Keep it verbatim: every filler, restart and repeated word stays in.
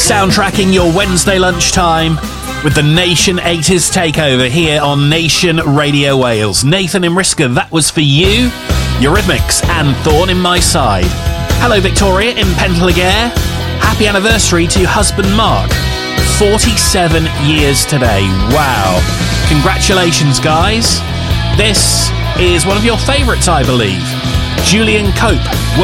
soundtracking your Wednesday lunchtime with the Nation eighties takeover here on Nation Radio Wales. Nathan Imriska, that was for you. Eurythmics and Thorn in My Side. Hello Victoria in Pentlegare. Happy anniversary to your husband Mark. forty-seven years today. Wow. Congratulations, guys. This is one of your favourites, I believe. Julian Cope.